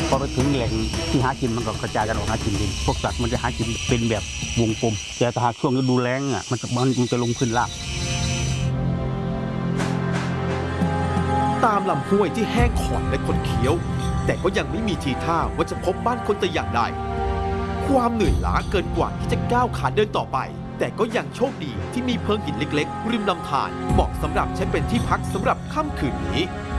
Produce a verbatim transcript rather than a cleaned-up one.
พอไปถึงแหล่งที่หากินมันก็กระจายกันออกหากินเองพวกสัตว์มันจะหากินเป็นแบบวงกลมแต่ถ้าหากช่วงฤดูแล้งอ่ะมันจะมันจะลงพื้นราบตามลำห้วยที่แห้งขอดและคดเคี้ยวแต่ก็ยังไม่มีทีท่าว่าจะพบบ้านคนแต่อย่างใดความเหนื่อยล้าเกินกว่าที่จะก้าวขาเดินต่อไปแต่ก็ยังโชคดีที่มีเพิงหินเล็กๆริมลำธารเหมาะสำหรับใช้เป็นที่พักสำหรับค่ำคืนนี้